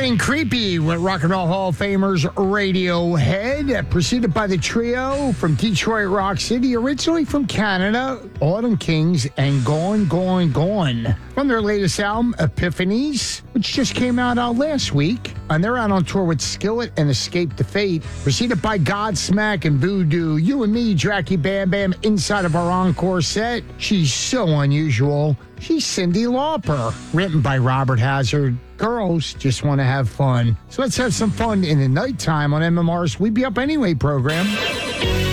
Getting Creepy with Rock and Roll Hall of Famers Radiohead, preceded by the trio from Detroit Rock City, originally from Canada, Autumn Kings and Gone, Gone, Gone. From their latest album, Epiphanies, which just came out last week. And they're out on tour with Skillet and Escape the Fate, preceded by Godsmack and Voodoo. You and me, Jackie Bam Bam, inside of our encore set. She's so unusual. She's Cyndi Lauper, written by Robert Hazard. Girls just want to have fun. So let's have some fun in the nighttime on MMR's We Be Up Anyway program.